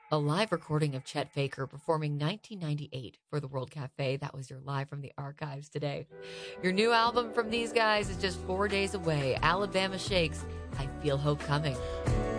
A live recording of Chet Faker performing 1998 for the World Cafe. That was your live from the archives today. Your new album from these guys is just 4 days away. Alabama Shakes, I Feel Hope Coming.